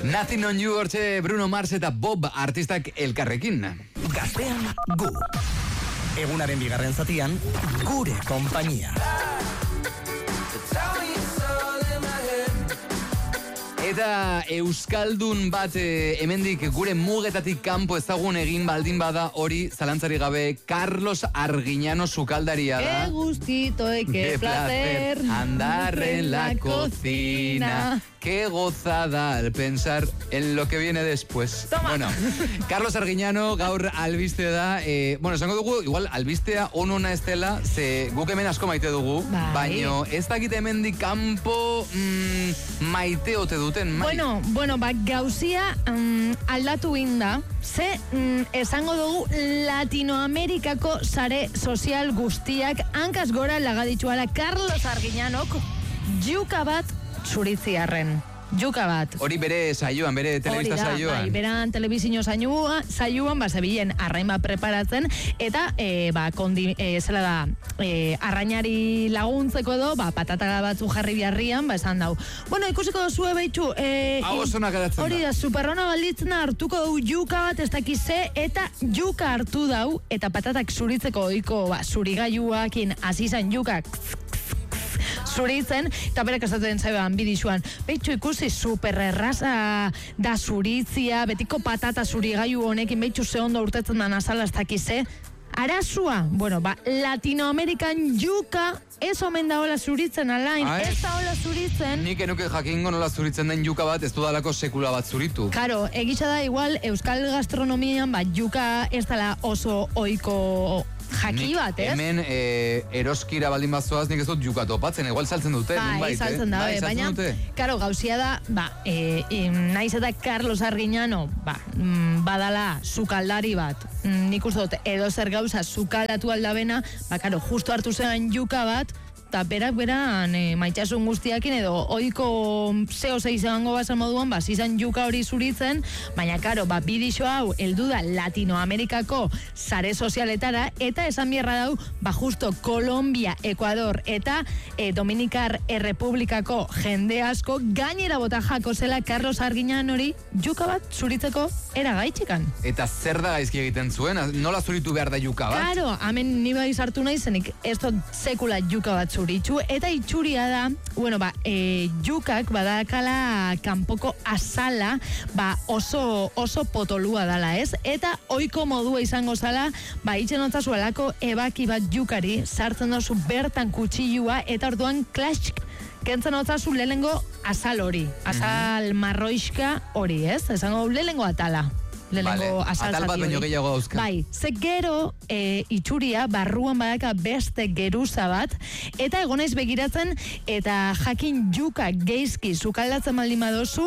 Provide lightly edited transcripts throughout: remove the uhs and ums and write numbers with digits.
Nothing on you, hortxe Bruno Mars eta Bob artistak elkarrekin. Gaztean gu. Egunaren bigarren zatian, gure konpainia. Eta euskaldun bat hemendik gure mugetatik kanpo ezagun egin baldin bada hori zalantzari gabe Carlos Arguiñano sukaldaria da. Qué gustito, qué placer andar en la cocina. Qué gozada al pensar en lo que viene después. Toma. Bueno, Carlos Arguiñano gaur albiste da. Bueno, esango dugu, igual albistea onona ez dela, ze guk hemen asko maite dugu, baino ez dakite hemendik kanpo maite ote duten. Mai. Bueno, gauzia aldatu inda, ze esango dugu Latinoamerikako sare sozial guztiak hankaz gora lagaditxuala Carlos Arguiñanok juka bat zuritziarren. Juka bat. Hori bere saioan, bere telebista saioan. Bai, beran telebizio saioan, zebilen arrain bat preparatzen, eta, zela da, arrainari laguntzeko edo, patata batzu jarri biharrian, esan dau. Bueno, ikusiko dozue behitxu, hori da, superrona balditzen da, hartuko du juka bat, ez dakize, eta juka hartu dau, eta patatak zuritzeko oiko, zurigailuakin azizan jukak, zuritzen, eta berak esaten zaiban bidixuan, behitxu ikusi supererraza da zuritzia, betiko patata zurigailu honekin, behitxu ze ondo urtetzen da nazala ez dakize, arazua, Latinoamerikan juka ez omen da hola zuritzen alain, ez da hola zuritzen. Nik enuke jakingo nola zuritzen den juka bat, ez dudalako sekula bat zuritu. Karo, egitza da igual, euskal gastronomian, juka ez dala oso oiko jaki bat, ez? Hemen eroskira baldin bazoaz, nik ez dut juka topatzen, igual saltzen dute. Bai, saltzen da, baina, karo, gauzia da, naiz eta Carlos Arguiñano, badala sukaldari bat, nik uste dut, edo zer gauza sukaldatu aldabena, karo, justo hartu zen juka bat, eta beran maitxasun guztiakin edo oiko zeo zeizagango basan moduan, zizan juka hori zuritzen, baina karo, bidixo hau heldu da Latinoamerikako sare sozialetara, eta esan bierra dau, justo Kolombia, Ecuador eta Dominikar Errepublikako jende asko gainera bota jako zela Carlos Arguiñano hori juka bat zuritzeko era gaitxikan. Eta zer da gaizki egiten zuen? Nola zuritu behar da juka bat? Karo, hemen ni bai sartu nahi zenik, ez dut sekula juka bat zuritxu, eta itxuria da, jukak badakala kanpoko azala, oso potolua dala, ez? Eta oiko modua izango zala, itxen otzazu alako ebaki bat jukari, sartzen dozu bertan kutsilua, eta orduan klask, kentzen otzazu lehengo azal hori, azal marroiska hori, ez? Esango lehengo atala. Atal bat baino gehiago dauzka. Bai, ze gero itxuria barruan badaka beste geruza bat, eta egonaiz begiratzen, eta jakin juka geizki sukaldatzen baldin badozu,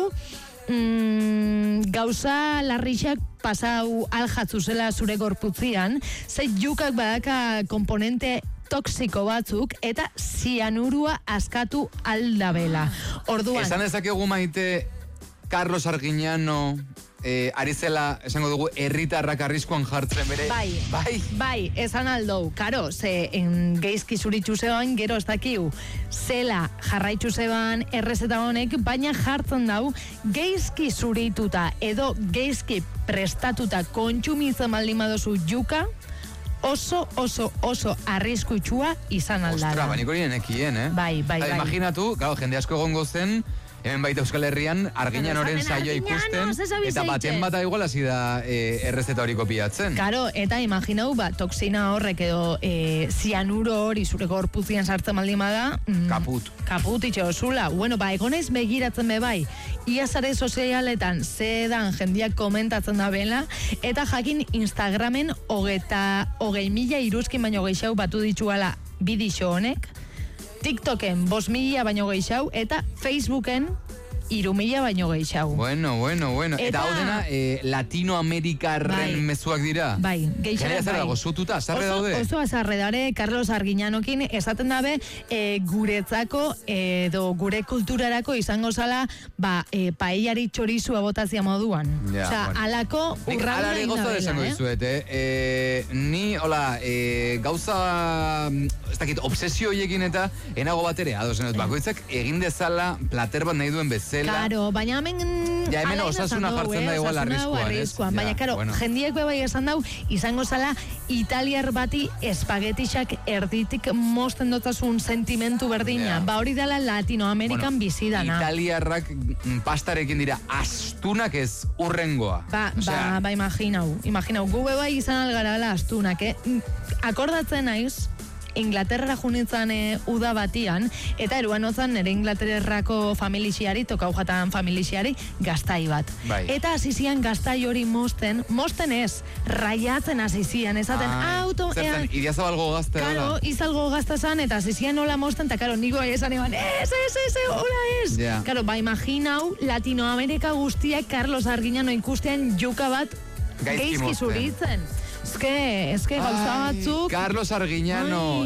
gauza larrixak pasau aljatzu zela zure gorputzian, ze jukak badaka komponente toksiko batzuk, eta zianurua askatu aldabela. Orduan. Esan ezakegu maite Carlos Arguiñano ari zela, esango dugu, herritarrak arriskuan jartzen bere. Bai, esan aldou. Karo, ze geizki zuritxu zeban, gero ez dakiu, zela jarraitxu zeban errezeta honek, baina jartzen dau, geizki zurituta edo geizki prestatuta kontsumitzen baldin badozu juka, oso arriskutxua izan aldala. Ostra, baina hori nekien, Bai. Imaginatu, jende asko egongo zen, hemen baita Euskal Herrian, Arguiñanoren saioa ikusten, eta baten bata igual hasi da errezeta hori kopiatzen. Karo, eta imaginau, toksina horrek edo zianuro hori zure gorputzian sartzen baldin bada, kaput itxo zula. Bueno, egonez begiratzen bai, ia sare sozialetan zedan jendiak komentatzen da bela, eta jakin Instagramen 20.000 iruzkin baino gehiago batu dituala bidixo honek, TikToken 5.000 baino gehiago, eta Facebooken 3.000 baino gehiago. Bueno. Eta hau dena, Latinoamerikarren mezuak dira? Bai, gehiago. Jarea zer dago, zututa, azarre daude? Oso azarre dare, Carlos Arguiñanokin, esaten dabe, guretzako, edo gure kulturarako izango zala, paellari txorizua botazia moduan. Osa, alako urralda alare gozo desango dizuet, ni, hola, gauza, ez dakit, obsesio hoiekin eta enago bat ere, adozen dut, bakoitzak egin dezala plater bat nahi duen bezala. zela. Claro, baina hemen osasuna jartzen da igual arriskuan. Baina, karo, jendiek bai esan dau, izango zala italiar bati espagetixak erditik mosten dotasun sentimentu berdina. Ba hori dela Latinoamerikan bizidana. Italiarrak pastarekin dira astunak ez urrengoa. Ba, imaginau, gu bai izan algarala astunak, akordatzen naiz, Inglaterra junitzen uda batian, eta eruan otzan nire Inglaterrako familixiari, tokaujatan familixiari, gaztai bat. Bai. Eta azizian gaztai hori mosten ez, raiatzen azizian, esaten auto... Zertan, idiazabalgo gazte dela. Karo, izalgo gazta zan, eta azizian nola mosten, eta karo, niko esan eban, hola ez! Yeah. Karo, ba, imaginau, Latinoamerika guztiak Carlos Arguiñano ikustean juka bat geizki zuritzen. Eske gauza batzuk... Carlos Arguiñano,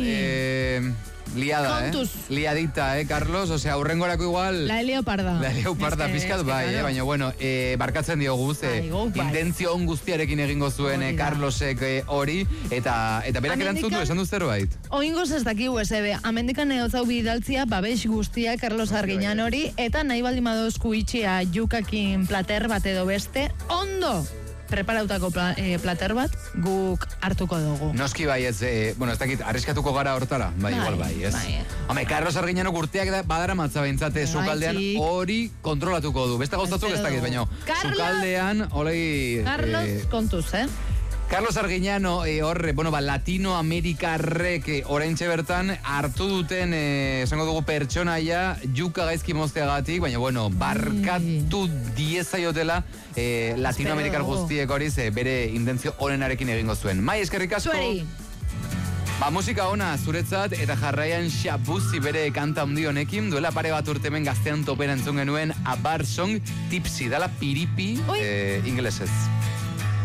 liada, Kontuz. Liadita, Carlos, osea, urrengorako igual... La Leoparda. La Leoparda, pizkat bai, baina, bueno, barkatzen diogu, intentzio on guztiarekin egingo zuen Carlosek hori, eta berak erantzun du, esan du zerbait. Oingoz ez dakigu esebe, amendikan egotzau bidaltzia, babes guztia Carlos Arguiñano hori, eta nahi baldin badozku itxia jukakin plater bat edo beste, ondo! Preparautako plater bat, guk hartuko dugu. Noski bai, ez dakit, arriskatuko gara hortara, igual bai, ez? Home, Carlos Arguiñano urteak badara matza behintzate, sukaldean hori kontrolatuko du. Beste gauzatzuk ez dakit, baina sukaldean, olei... Carlos, kontuz, Carlos Arguiñano, Latinoamerikarrek oraintxe bertan hartu duten, esango dugu pertsonaia, juka gaizki mozteagatik, baina, barkatu diezaiotela Latinoamerikar guztiek hori, bere intentzio honenarekin egingo zuen. Mai, eskerrik asko. Zueri. Musika ona zuretzat, eta jarraian Shabuzi bere kanta handi honekin, duela pare bat urtemen gaztean topera entzun genuen A Bar Song Tipsy, dala piripi ingelesez.